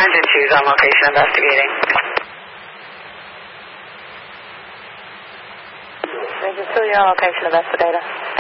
Engine 2's on location investigating. Engine 2, you're on location investigator.